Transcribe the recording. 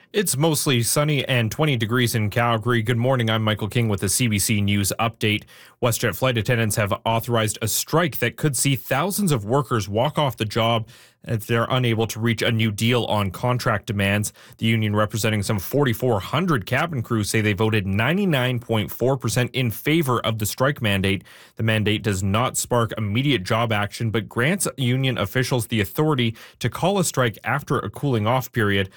It's mostly sunny and 20 degrees in Calgary. Good morning. I'm Michael King with the CBC News Update. WestJet flight attendants have authorized a strike that could see thousands of workers walk off the job if they're unable to reach a new deal on contract demands. The union, representing some 4,400 cabin crews, say they voted 99.4% in favor of the strike mandate. The mandate does not spark immediate job action, but grants union officials the authority to call a strike after a cooling off period.